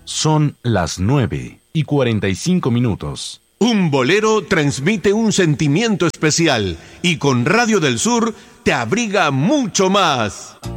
Son las 9:45. Un bolero transmite un sentimiento especial y con Radio del Sur te abriga mucho más.